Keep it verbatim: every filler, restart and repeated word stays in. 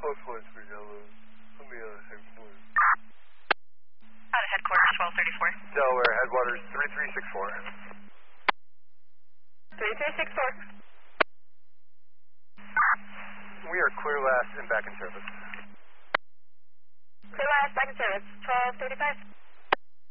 close one for Delaware. Let me, uh, headquarters. Out of headquarters, twelve thirty-four. Delaware, headwaters, three three six four. three three six four. We are clear last and back in service. Clear last, back in service, twelve thirty-five.